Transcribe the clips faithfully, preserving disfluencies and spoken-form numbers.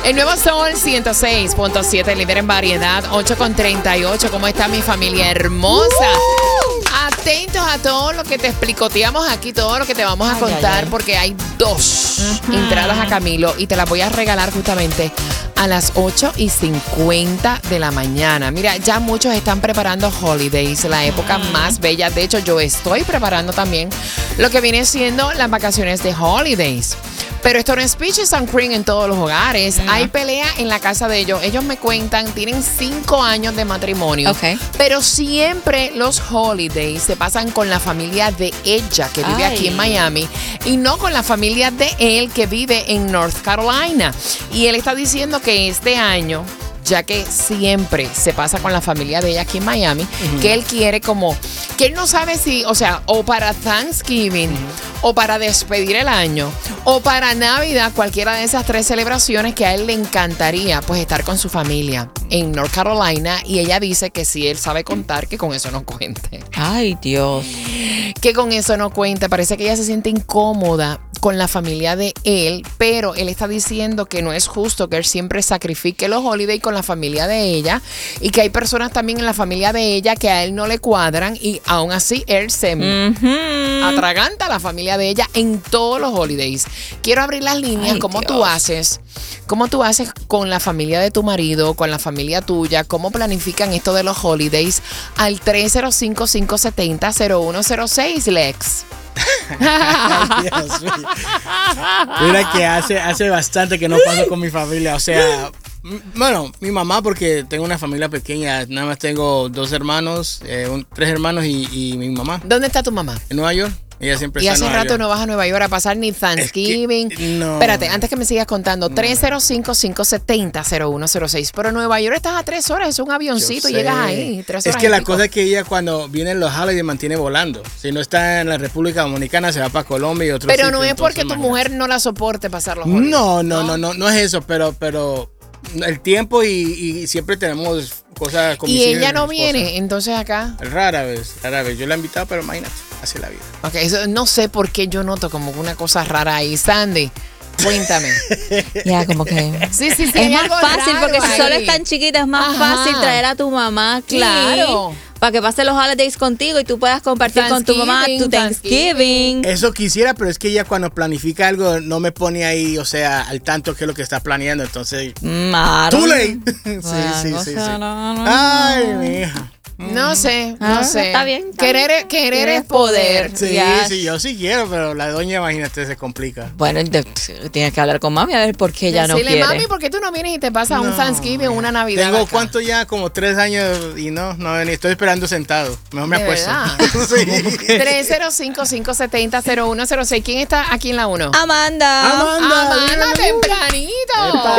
El nuevo Sol ciento seis punto siete, líder en variedad, ocho con treinta y ocho. ¿Cómo está mi familia hermosa? Atentos a todo lo que te explicoteamos aquí, todo lo que te vamos a ay, contar, ay, ay. porque hay dos uh-huh. entradas a Camilo y te las voy a regalar justamente a las ocho y cincuenta de la mañana. Mira, ya muchos están preparando holidays, la época uh-huh. más bella. De hecho, yo estoy preparando también lo que viene siendo las vacaciones de holidays. Pero esto no es peaches and cream en todos los hogares. Uh-huh. Hay pelea en la casa de ellos. Ellos me cuentan, tienen cinco años de matrimonio. Okay. Pero siempre los holidays se pasan con la familia de ella, que vive Ay. aquí en Miami, y no con la familia de él, que vive en North Carolina. Y él está diciendo que este año, ya que siempre se pasa con la familia de ella aquí en Miami, uh-huh. que él quiere como, que él no sabe si, o sea, o para Thanksgiving, uh-huh. o para despedir el año, o para Navidad, cualquiera de esas tres celebraciones, que a él le encantaría pues estar con su familia en North Carolina. Y ella dice que si él sabe contar, que con eso no cuente. Ay, Dios. Que con eso no cuente. Parece que ella se siente incómoda con la familia de él, pero él está diciendo que no es justo que él siempre sacrifique los holidays con la familia de ella, y que hay personas también en la familia de ella que a él no le cuadran, y aún así él se uh-huh. atraganta a la familia de ella en todos los holidays. Quiero abrir las líneas. Ay, ¿Cómo Dios. tú haces? ¿Cómo tú haces con la familia de tu marido, con la familia tuya? ¿Cómo planifican esto de los holidays? Al tres cero cinco, cinco siete cero, cero uno cero seis, Lex. Ay, Dios mío. Mira que hace, hace bastante que no paso con mi familia. O sea, m- bueno, mi mamá, porque tengo una familia pequeña. Nada más tengo dos hermanos, eh, un, tres hermanos y, y mi mamá. ¿Dónde está tu mamá? En Nueva York. Ella siempre y está hace en Nueva rato York. no vas a Nueva York a pasar ni Thanksgiving. Es que, no. Espérate, antes que me sigas contando, no. tres cero cinco, cinco siete cero, cero uno cero seis. Pero Nueva York estás a tres horas, es un avioncito y llegas ahí. Tres horas es que la pico. cosa es que ella, cuando vienen los holidays, mantiene volando. Si no está en la República Dominicana, se va para Colombia y otros Pero sitios, no es porque entonces, tu mujer no la soporte pasar los holidays. No, no, no, no, no es eso, pero, pero el tiempo y, y siempre tenemos cosas con y mis hijas ella no mi viene, entonces acá. Rara vez, rara vez. Yo la he invitado, pero imagínate, así es la vida. Ok, eso, no sé por qué yo noto como una cosa rara ahí. Sandy, cuéntame. Ya, como que sí, sí, sí. Es más fácil, porque si solo es tan chiquita, es más Ajá. fácil traer a tu mamá aquí. Claro. Para que pase los holidays contigo y tú puedas compartir con tu mamá tu Thanksgiving. Eso quisiera, pero es que ella cuando planifica algo no me pone ahí, o sea, al tanto que es lo que está planeando. Entonces, Claro. ¡Too late! sí, sí, sí, sí. Ay, mi hija. No sé, no ah, sé. Está bien. Está querer bien. querer es poder. Sí, yes. sí, yo sí quiero, pero la doña, imagínate, se complica. Bueno, tienes que hablar con mami a ver por qué ella no quiere. quiere. Mami, ¿por qué tú no vienes y te pasas no, un Thanksgiving, una Navidad? Tengo acá? cuánto ya, como tres años y no, no vení. Estoy esperando sentado. Mejor me ¿De apuesto. sí. tres cero cinco, cinco siete cero, cero uno cero seis. ¿Quién está aquí en la uno? Amanda. Amanda. Amanda, tempranito.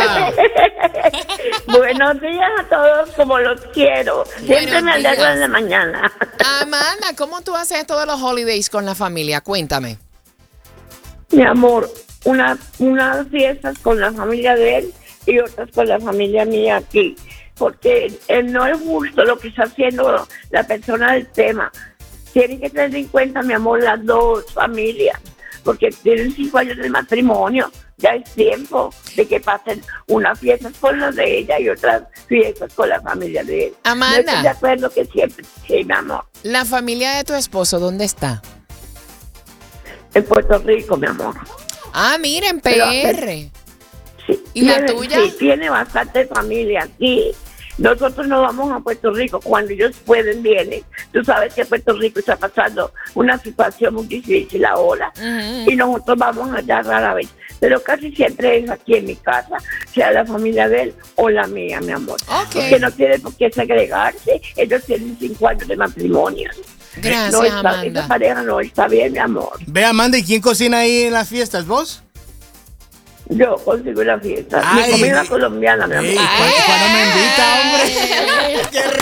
Buenos días a todos, como los quiero. Siempre me alegro en la mañana. Amanda, ¿cómo tú haces todos los holidays con la familia? Cuéntame. Mi amor, una, unas fiestas con la familia de él y otras con la familia mía aquí. Porque eh, no es justo lo que está haciendo la persona del tema. Tienen que tener en cuenta, mi amor, las dos familias. Porque tienen cinco años de matrimonio. Ya es tiempo de que pasen unas fiestas con las de ella y otras fiestas con la familia de él. Amanda. No estoy de acuerdo que siempre, sí, mi amor. ¿La familia de tu esposo dónde está? En Puerto Rico, mi amor. Ah, mira, en P R. Sí, ¿Y la tiene, tuya? Sí, tiene bastante familia aquí. Nosotros no vamos a Puerto Rico. Cuando ellos pueden, vienen. Tú sabes que Puerto Rico está pasando una situación muy difícil ahora. Uh-huh. Y nosotros vamos allá rara vez. Pero casi siempre es aquí en mi casa, sea la familia de él o la mía, mi amor. Okay. Porque no tiene por qué segregarse. Ellos tienen cinco años de matrimonio. Gracias, no está, Amanda. Esa pareja no está bien, mi amor. Ve, Amanda, ¿y quién cocina ahí en las fiestas? ¿Vos? Yo consigo la fiesta. Ay, Mi comida colombiana, mi amor. Ey, ¿cuándo, ¿Cuándo me invita, hombre?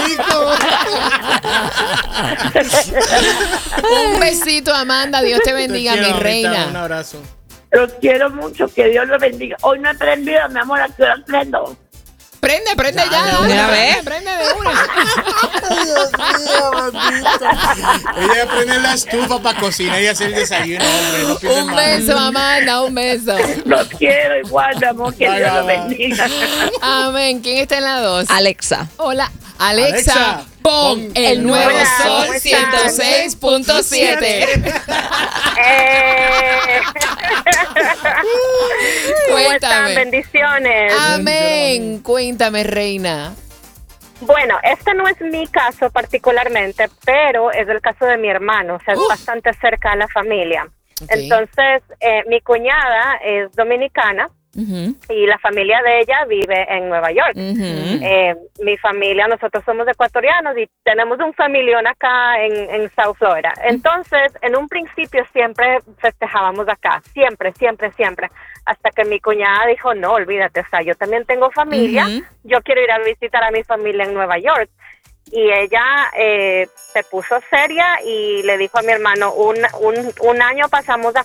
¡Qué rico! Un besito, Amanda. Dios te bendiga, te quiero, mi reina. Rita, un abrazo. Los quiero mucho. Que Dios los bendiga. Hoy no he prendido, mi amor. ¿A qué hora prendo? prende, prende ya. Ya, Prende, ya prende, ves. prende de una. Ay, Dios mío, maldito. Ella prende la estufa para cocinar y hacer el desayuno, hombre. No pienses Un mal. beso, Amanda, un beso. Los quiero igual, mi amor, que Bye, Dios los bye, bye. bendiga. Amén. ¿Quién está en la dos? Alexa. Hola, Alexa, Alexa, pon pon el nuevo Hola, Sol ¿cómo están? ciento seis punto siete. Eh, ¿Cómo están? Cuéntame. Bendiciones. Amén. Cuéntame, reina. Bueno, este no es mi caso particularmente, pero es el caso de mi hermano, o sea, es Uf. bastante cerca de la familia. Ok. Entonces, eh, mi cuñada es dominicana Ujú, y la familia de ella vive en Nueva York. ujú. Eh, mi familia, nosotros somos ecuatorianos y tenemos un familión acá en, en South Florida. Entonces, en un principio siempre festejábamos acá, siempre, siempre, siempre, hasta que mi cuñada dijo, no, olvídate, o sea, yo también tengo familia, Ujú. yo quiero ir a visitar a mi familia en Nueva York. Y ella eh, se puso seria y le dijo a mi hermano, un, un, un año pasamos a